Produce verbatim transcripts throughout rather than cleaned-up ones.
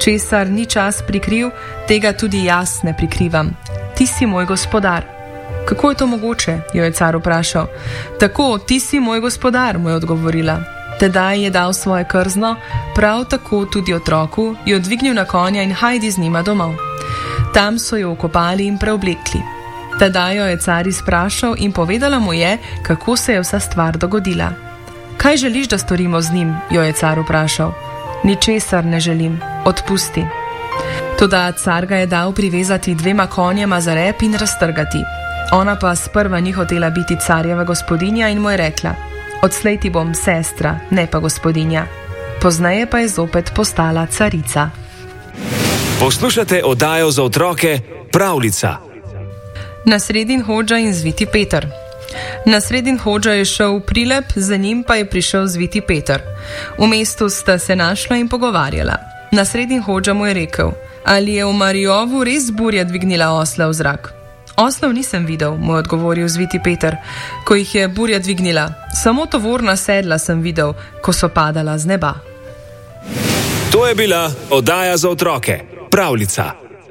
Česar ni čas prikril, tega tudi jaz ne prikrivam. Ti si moj gospodar. Kako je to mogoče, jo je car vprašal. Tako, ti si moj gospodar, mu je odgovorila. Tedaj je dal svoje krzno, prav tako tudi otroku, jo dvignil na konja in hajdi z njima domov. Tam so jo okopali in preoblekli. Tedaj jo je car izprašal in povedala mu je, kako se je vsa stvar dogodila. Kaj želiš, da storimo z njim, jo je car vprašal. Ničesar ne želim, odpusti. Toda car ga je dal privezati dvema konjema za rep in raztrgati. Ona pa sprva ni hotela biti carjeva gospodinja in mu je rekla: odslej ti bom sestra, ne pa gospodinja. Pozneje pa je zopet postala carica. Poslušate oddajo za otroke Pravljica. Nasredin Hodža in Zviti Peter. Nasredin Hodža je šel v prilep, za njim pa je prišel Zviti Peter. V mestu sta se našla in pogovarjala. Nasredin Hodža mu je rekel: ali je v Marijovu res burja dvignila osla v zrak? Oslov nisem videl, mu je odgovoril Zviti Peter, ko jih je burja dvignila. Samo tovorna sedla sem videl, ko so padala z neba. To je bila oddaja za otroke Pravljica.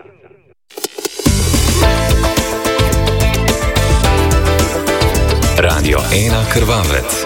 Radio ena Krvavec.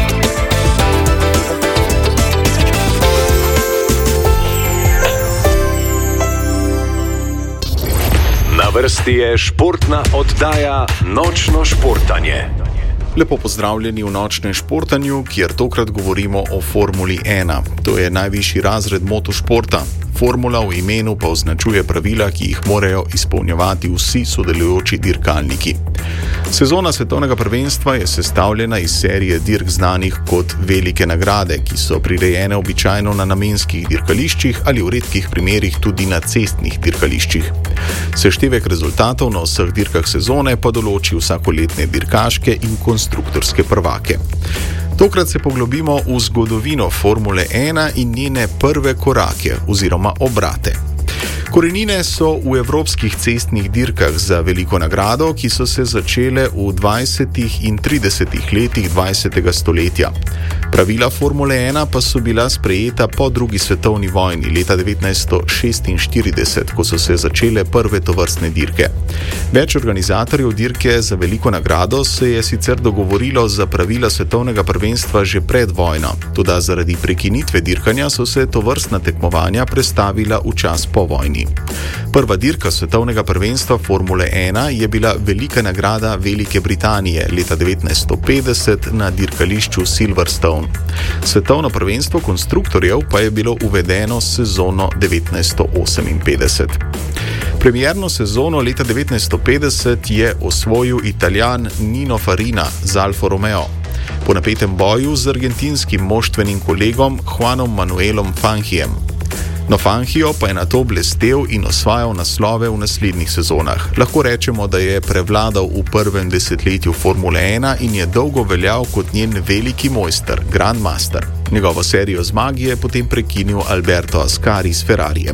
Na vrsti je športna oddaja Nočno športanje. Lepo pozdravljeni v Nočnem športanju, kjer tokrat govorimo o Formuli ena. To je najvišji razred motošporta. Formula v imenu pa označuje pravila, ki jih morajo izpolnjevati vsi sodelujoči dirkalniki. Sezona svetovnega prvenstva je sestavljena iz serije dirk znanih kot velike nagrade, ki so prirejene običajno na namenskih dirkališčih ali v redkih primerih tudi na cestnih dirkališčih. Seštevek rezultatov na vseh dirkah sezone pa določi vsakoletne dirkaške in konstruktorske prvake. Tokrat se poglobimo v zgodovino Formule ena in njene prve korake oziroma obrate. Korenine so v evropskih cestnih dirkah za veliko nagrado, ki so se začele v dvajsetih in tridesetih letih dvajsetega stoletja. Pravila Formule ena pa so bila sprejeta po drugi svetovni vojni leta devetnajststo šestinštirideset, ko so se začele prve tovrstne dirke. Več organizatorjev dirke za veliko nagrado se je sicer dogovorilo za pravila svetovnega prvenstva že pred vojno, toda zaradi prekinitve dirkanja so se tovrstna tekmovanja prestavila v čas po vojni. Prva dirka svetovnega prvenstva Formule ena je bila velika nagrada Velike Britanije leta devetnajststo petdeset na dirkališču Silverstone. Svetovno prvenstvo konstruktorjev pa je bilo uvedeno s sezono devetnajststo oseminpetdeset. Premierno sezono leta devetnajststo petdeset je osvojil Italijan Nino Farina z Alfo Romeo. Po napetem boju z argentinskim moštvenim kolegom Juanom Manuelom Fangijem. No, Fangio pa je nato blestel in osvajal naslove v naslednjih sezonah. Lahko rečemo, da je prevladal v prvem desetletju Formule ena in je dolgo veljal kot njen veliki mojster, Grandmaster. Njegovo serijo zmag je potem prekinil Alberto Ascari s Ferrarijem.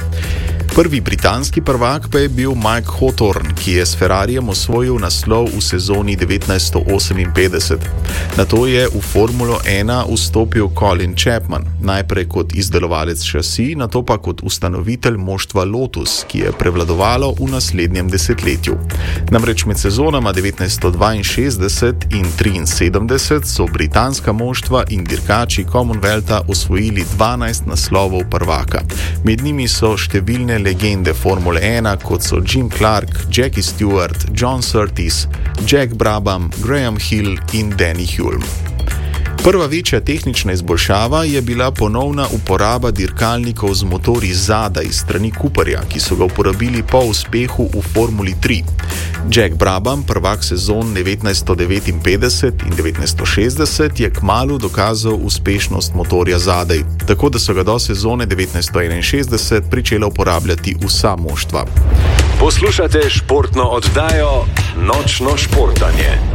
Prvi britanski prvak pa je bil Mike Hawthorne, ki je s Ferrarijem osvojil naslov v sezoni devetnajststo oseminpetdeset. Nato je v Formulo ena vstopil Colin Chapman, najprej kot izdelovalec šasi, nato pa kot ustanovitelj moštva Lotus, ki je prevladovalo v naslednjem desetletju. Namreč med sezonama devetnajststo dvainšestdeset in triinsedemdeset so britanska moštva in dirkači Commonwealtha osvojili dvanajst naslovov prvaka. Med njimi so številne legende Formule ena, kot so Jim Clark, Jackie Stewart, John Surtees, Jack Brabham, Graham Hill in Danny Hulme. Prva večja tehnična izboljšava je bila ponovna uporaba dirkalnikov z motorji zadaj strani Cooperja, ki so ga uporabili po uspehu v Formuli tri. Jack Brabham, prvak sezon devetnajststo devetinpetdeset in devetnajststo šestdeset, je kmalu dokazal uspešnost motorja zadaj, tako da so ga do sezone devetnajststo enainšestdeset pričela uporabljati vsa moštva. Poslušate športno oddajo Nočno športanje.